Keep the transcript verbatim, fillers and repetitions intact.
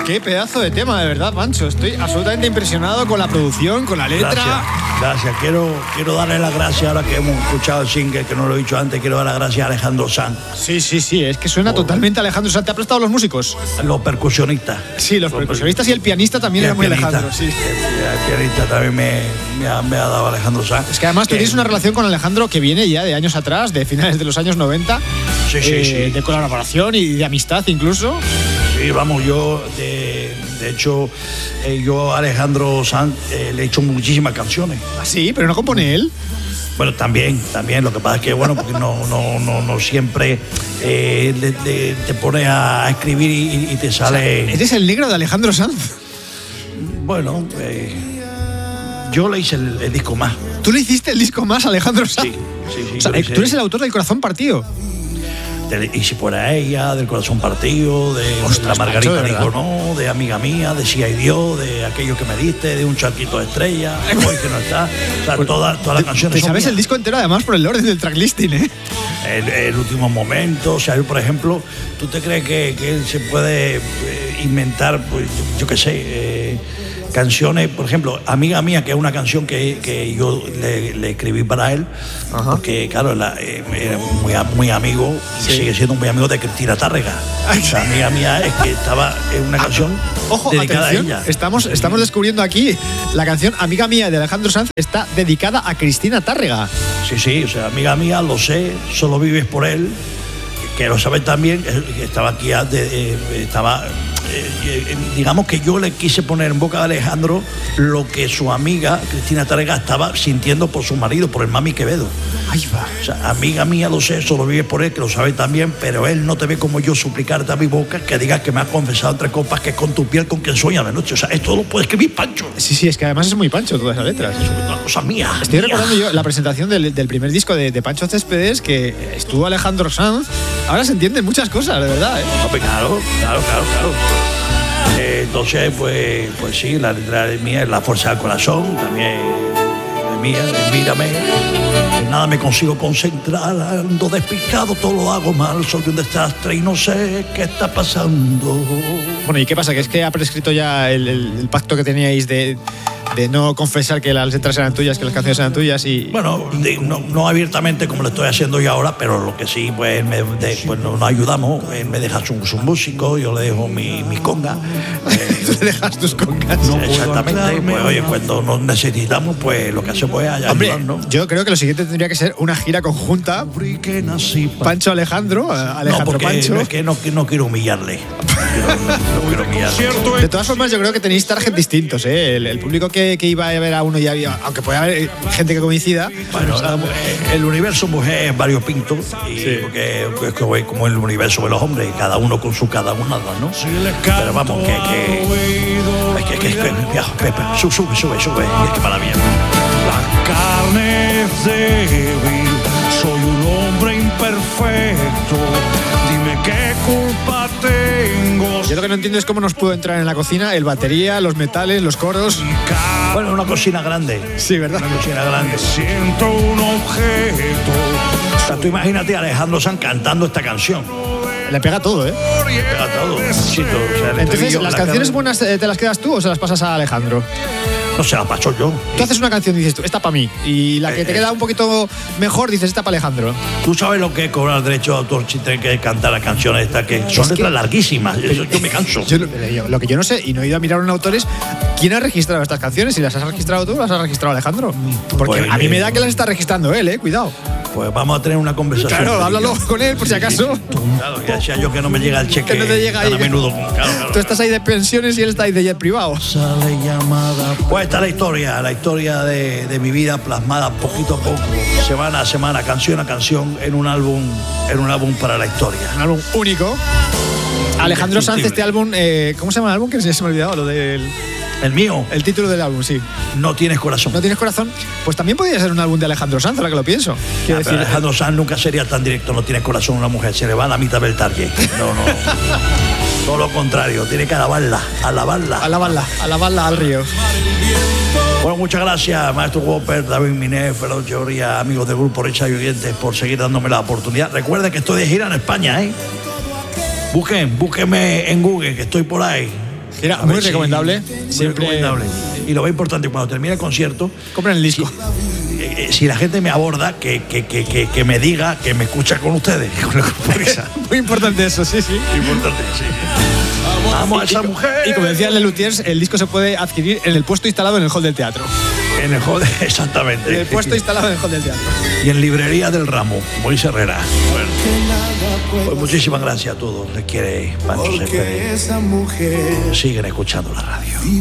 Qué pedazo de tema, de verdad, Pancho. Estoy absolutamente impresionado con la producción, con la letra. Gracias, gracias. Quiero, quiero darle las gracias ahora que hemos escuchado el single, que no lo he dicho antes. Quiero dar las gracias a Alejandro Sanz. Sí, sí, sí. Es que suena oh. totalmente a Alejandro Sanz. ¿Te ha prestado los músicos? Los percusionistas. Sí, los, los percusionistas per... y el pianista también era muy Alejandro. Sí. El, el pianista también me, me, ha, me ha dado Alejandro Sanz. Es que además que... tú tienes una relación con Alejandro que viene ya de años atrás, de finales de los años noventa. Sí, sí, eh, sí. De colaboración y de amistad incluso. Sí, vamos, yo de, de hecho, eh, yo a Alejandro Sanz eh, le he hecho muchísimas canciones. ¿Ah, sí? ¿Pero no compone él? Bueno, también, también. Lo que pasa es que, bueno, porque no, no, no, no siempre eh, le, le, te pones a escribir y, y te sale... O sea, ¿eres el negro de Alejandro Sanz? Bueno, eh, yo le hice el, el disco más. ¿Tú le hiciste el disco más a Alejandro Sanz? Sí, sí, sí. O sea, tú eres el autor del Corazón Partido. Y si fuera ella, del Corazón Partido, de Ostras, la Margarita Pancho, dijo no, de Amiga Mía, de Si hay Dios, de Aquello que me diste, de Un charquito de estrella, Hoy que no está. O sea, pues, todas toda las canciones. Te sabes mías. El disco entero además por el orden del tracklisting, ¿eh? El, el último momento, o sea, yo, por ejemplo, ¿tú te crees que, que él se puede eh, inventar, pues, yo, yo qué sé, eh, canciones, por ejemplo, Amiga Mía, que es una canción que, que yo le, le escribí para él, ajá, porque claro, la, eh, era muy, muy amigo, sí, y sigue siendo muy amigo de Cristina Tárrega. O sea, Amiga Mía es que estaba en una canción Ojo, dedicada atención, a ella. Estamos, estamos descubriendo aquí la canción Amiga Mía de Alejandro Sanz está dedicada a Cristina Tárrega. Sí, sí, o sea, Amiga Mía, lo sé, solo vives por él, que lo sabes también, que estaba aquí, de, eh, estaba... Eh, digamos que yo le quise poner en boca de Alejandro lo que su amiga Cristina Tárrega estaba sintiendo por su marido, por el Mami Quevedo. Ahí va. O sea, amiga mía, lo sé, solo vives por él, que lo sabe también, pero él no te ve como yo suplicarte a mi boca que digas que me has confesado entre copas que es con tu piel con quien sueña la noche. O sea, esto lo puede escribir Pancho. Sí, sí, es que además es muy Pancho todas esas letras. Es una cosa mía. Estoy mía. recordando yo la presentación del, del primer disco de, de Pancho Céspedes, que estuvo Alejandro Sanz. Ahora se entienden muchas cosas, de verdad, ¿eh? No, pues claro, claro, claro, claro. Eh, entonces, pues, pues sí, la letra es mía, es La fuerza del corazón, también es mía, es Mírame. En nada me consigo concentrar, ando despistado, todo lo hago mal, soy un desastre y no sé qué está pasando. Bueno, ¿y qué pasa? ¿Que es que ha prescrito ya el, el, el pacto que teníais de, de no confesar que las letras eran tuyas, que las canciones eran tuyas? Y bueno, de, no, no abiertamente como lo estoy haciendo yo ahora, pero lo que sí, pues, me, de, pues nos ayudamos. Él me deja su, su músico, yo le dejo mi, mi conga. Eh, ¿Tú le dejas tus congas? No, exactamente. Pues oye, cuando nos necesitamos, pues lo que hacemos es ayudarnos. Hombre, yo creo que lo siguiente tendría que ser una gira conjunta. Pancho Alejandro, Alejandro no, porque, Pancho. No, es que no, no quiero humillarle. No quiero, no quiero humillarle. De todas formas, yo creo que tenéis targets distintos, ¿eh? El, el público que, que iba a ver a uno ya había, aunque puede haber gente que coincida. Bueno, pues, el universo mujer es variopinto, y sí, porque es como el universo de los hombres, cada uno con su cada uno, ¿no? Pero vamos, que que que, que, que, que, que sube, sube, sube, sube, es que para bien. La carne es débil, soy un hombre imperfecto. Dime qué culpa tengo. Yo lo que no entiendo es cómo nos pudo entrar en la cocina el batería, los metales, los coros. Bueno, una cocina grande. Sí, ¿verdad? Una cocina grande. Siento un objeto. O sea, tú imagínate a Alejandro Sanz cantando esta canción. Le pega todo, ¿eh? Le pega todo. Sí, todo. O sea, entonces, ¿las canciones buenas te las quedas tú o se las pasas a Alejandro? No se la paso yo. Tú haces una canción y dices tú, esta para mí. Y la que eh, te queda un poquito mejor, dices, esta para Alejandro. Tú sabes lo que es cobrar derecho de autor si tienes que cantar las canciones estas, que son es letras que, larguísimas. Yo, yo me canso. Yo, yo, lo que yo no sé, y no he ido a mirar a un autor, es quién ha registrado estas canciones. Si las has registrado tú, las has registrado Alejandro. Porque pues, a mí me da que las está registrando él, ¿eh? Cuidado. Pues vamos a tener una conversación. Claro, háblalo con él, por si acaso. Claro, que decía yo que no me llega el cheque. Que no te llega ahí. A menudo. Claro, claro, tú estás ahí de pensiones y él está ahí de jet privado. Sale llamada. Pues esta es la historia, la historia de, de mi vida plasmada poquito a poco, semana a semana, canción a canción, en un álbum, en un álbum para la historia. Un álbum único. Alejandro Sanz, este álbum, eh, ¿cómo se llama el álbum? Que se me ha olvidado, lo del... El mío. El título del álbum, sí. No tienes corazón. No tienes corazón. Pues también podría ser un álbum de Alejandro Sanz, ahora que lo pienso. Ah, decir, Alejandro Sanz nunca sería tan directo. No tienes corazón a una mujer, se le va a la mitad del target. No, no. Todo lo contrario, tiene que alabarla, alabarla. Alabarla, alabarla al río. Bueno, muchas gracias, maestro Whopper, David Miné, Fernando Echeverría, amigos del grupo Richa y Oyentes, por seguir dándome la oportunidad. Recuerden que estoy de gira en España, ¿eh? Busquen, búsquenme en Google, que estoy por ahí. Gira A muy ver si- recomendable. Muy Siempre recomendable. Y lo más importante, cuando termine el concierto, compren el disco. eh, eh, si la gente me aborda, que, que, que, que, que me diga que me escucha con ustedes. Con la prisa. Muy importante eso, sí, sí. Importante, sí. Vamos a esa mujer. Y como decía Le Luthiers, el disco se puede adquirir en el puesto instalado en el hall del teatro. En el hall, exactamente. En el puesto instalado en el hall del teatro. Y en Librería del Ramo, Moisés Herrera. Bueno, pues muchísimas gracias a todos. Les quiere Pancho Céspedes. Siguen escuchando la radio.